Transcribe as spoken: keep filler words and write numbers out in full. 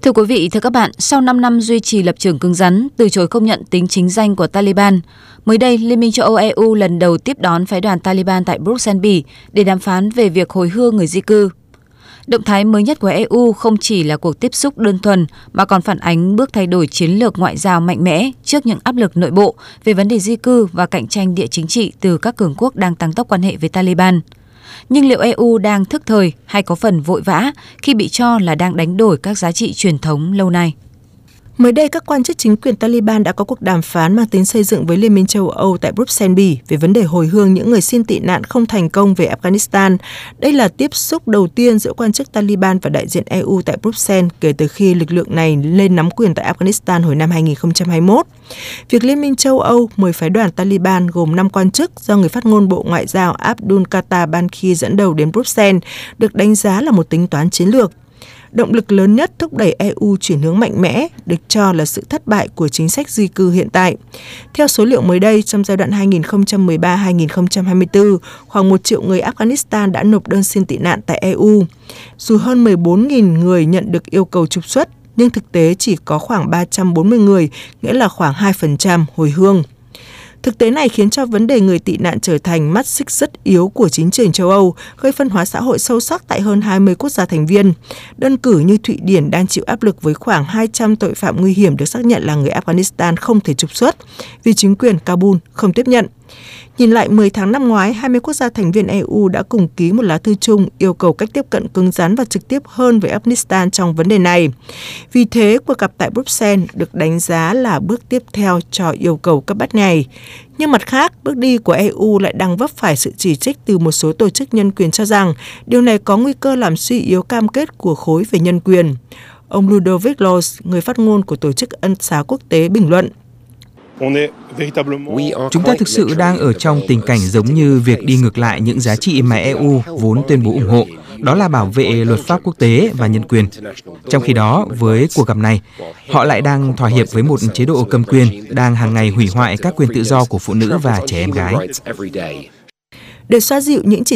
Thưa quý vị, thưa các bạn, sau năm năm duy trì lập trường cứng rắn, từ chối công nhận tính chính danh của Taliban, mới đây Liên minh châu Âu E U lần đầu tiếp đón phái đoàn Taliban tại Bruxelles, Bỉ để đàm phán về việc hồi hương người di cư. Động thái mới nhất của E U không chỉ là cuộc tiếp xúc đơn thuần mà còn phản ánh bước thay đổi chiến lược ngoại giao mạnh mẽ trước những áp lực nội bộ về vấn đề di cư và cạnh tranh địa chính trị từ các cường quốc đang tăng tốc quan hệ với Taliban. Nhưng liệu E U đang thức thời hay có phần vội vã khi bị cho là đang đánh đổi các giá trị truyền thống lâu nay? Mới đây, các quan chức chính quyền Taliban đã có cuộc đàm phán mang tính xây dựng với Liên minh châu Âu tại Bruxelles, Bỉ về vấn đề hồi hương những người xin tị nạn không thành công về Afghanistan. Đây là tiếp xúc đầu tiên giữa quan chức Taliban và đại diện E U tại Bruxelles kể từ khi lực lượng này lên nắm quyền tại Afghanistan hồi năm hai nghìn không trăm hai mươi mốt. Việc Liên minh châu Âu mời phái đoàn Taliban gồm năm quan chức do người phát ngôn Bộ Ngoại giao Abdul Qatar Banki dẫn đầu đến Bruxelles được đánh giá là một tính toán chiến lược. Động lực lớn nhất thúc đẩy E U chuyển hướng mạnh mẽ được cho là sự thất bại của chính sách di cư hiện tại. Theo số liệu mới đây, trong giai đoạn hai nghìn không trăm mười ba đến hai nghìn không trăm hai mươi tư, khoảng một triệu người Afghanistan đã nộp đơn xin tị nạn tại E U. Dù hơn mười bốn nghìn người nhận được yêu cầu trục xuất, nhưng thực tế chỉ có khoảng ba trăm bốn mươi người, nghĩa là khoảng hai phần trăm hồi hương. Thực tế này khiến cho vấn đề người tị nạn trở thành mắt xích rất yếu của chính trường châu Âu, gây phân hóa xã hội sâu sắc tại hơn hai mươi quốc gia thành viên. Đơn cử như Thụy Điển đang chịu áp lực với khoảng hai trăm tội phạm nguy hiểm được xác nhận là người Afghanistan không thể trục xuất vì chính quyền Kabul không tiếp nhận. Nhìn lại mười tháng năm ngoái, hai mươi quốc gia thành viên E U đã cùng ký một lá thư chung yêu cầu cách tiếp cận cứng rắn và trực tiếp hơn với Afghanistan trong vấn đề này. Vì thế, cuộc gặp tại Bruxelles được đánh giá là bước tiếp theo cho yêu cầu cấp bách này. Nhưng mặt khác, bước đi của E U lại đang vấp phải sự chỉ trích từ một số tổ chức nhân quyền cho rằng điều này có nguy cơ làm suy yếu cam kết của khối về nhân quyền. Ông Ludovic Loos, người phát ngôn của Tổ chức Ân xá Quốc tế, bình luận: Chúng ta thực sự đang ở trong tình cảnh giống như việc đi ngược lại những giá trị mà E U vốn tuyên bố ủng hộ, đó là bảo vệ luật pháp quốc tế và nhân quyền. Trong khi đó, với cuộc gặp này, họ lại đang thỏa hiệp với một chế độ cầm quyền đang hàng ngày hủy hoại các quyền tự do của phụ nữ và trẻ em gái. Để xoa dịu những chỉ